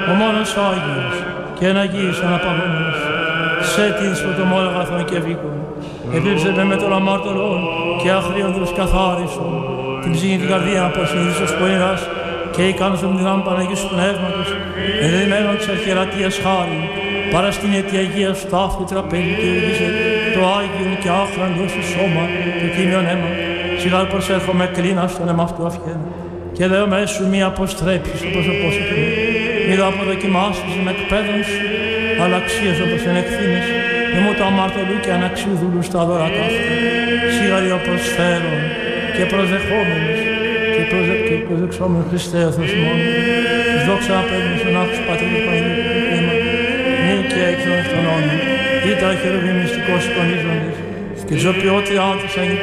ο μόνος Άγιος και εν Αγίης αναπαγόμενος, σε την σποτομόλ αγαθών και βίκων, επίψε με των αμάρτωρων και αχρίων τους καθάρισον, την ψυχή την καρδία από συνήθως πονηράς και ικάνωσον την δυνάμει Παναγίου Πνεύματος, ενδεδειμένων της αρχιερατείας χάριν, παρά στην αιτία Αγίας ταύτου τραπέζι και οδήγησε το Άγιον και άχραντο στο σώμα του Τίμιον αίμα, σιγά προσέρχομαι κλίνα στον αίμα αυτού αυχαίρου. Και λέω μέσου μη αποστρέψεις το πρόσωπό σου του, μη το αποδοκιμάσεις με εκπαίδων σου, αλλά αξίες όπως εν εκθήνες, μη μου το αμάρτωλου και αναξιουδούλου στα δώρατά σου, σιγά προσφέρον και προσδεχόμενος και προσδεξόμενος Χριστέ ο Θεός μόνο, της δόξα απέδουν στον άκους Πατρίδου Παναγίου Πνεύμα, νη και έξω στον όνομα, ή τα χερουβή μυστικός εικονίζοντες, και ζωοποιότητα της